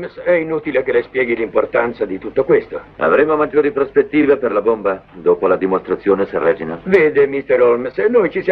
Holmes, è inutile che le spieghi l'importanza di tutto questo. Avremo maggiori prospettive per la bomba dopo la dimostrazione, Sir Reginald? Vede, Mr. Holmes, noi ci siamo